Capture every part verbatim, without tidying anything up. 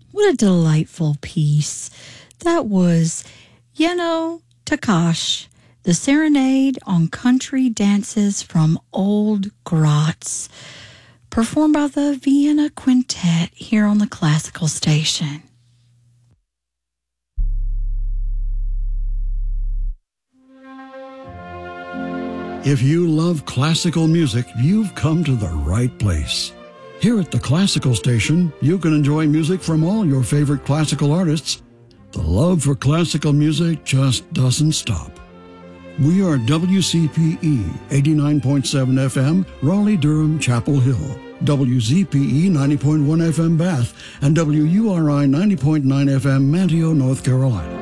What a delightful piece. That was Yeno Takash, the Serenade on Country Dances from Old Graz, performed by the Vienna Quintet here on the Classical Station. If you love classical music, you've come to the right place. Here at the Classical Station, you can enjoy music from all your favorite classical artists. The love for classical music just doesn't stop. We are W C P E eighty-nine point seven F M, Raleigh-Durham, Chapel Hill, W Z P E ninety point one F M, Bath, and W U R I ninety point nine F M, Manteo, North Carolina.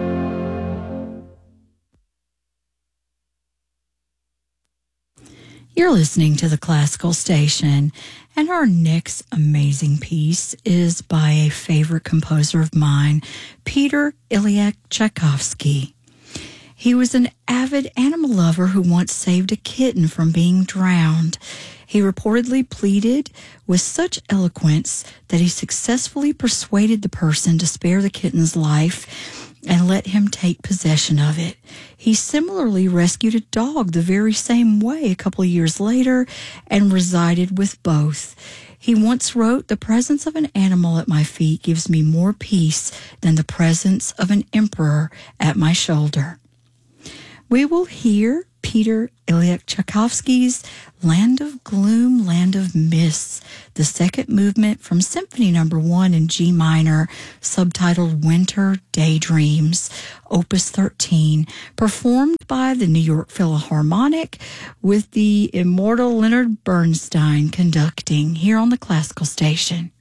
You're listening to the Classical Station, and our next amazing piece is by a favorite composer of mine, Peter Ilyich Tchaikovsky. He was an avid animal lover who once saved a kitten from being drowned. He reportedly pleaded with such eloquence that he successfully persuaded the person to spare the kitten's life and let him take possession of it. He similarly rescued a dog the very same way a couple of years later and resided with both. He once wrote, "The presence of an animal at my feet gives me more peace than the presence of an emperor at my shoulder." We will hear Peter Ilyich Tchaikovsky's Land of Gloom, Land of Mists, the second movement from Symphony Number One in G minor, subtitled Winter Daydreams, Opus thirteen, performed by the New York Philharmonic with the immortal Leonard Bernstein conducting here on the Classical Station.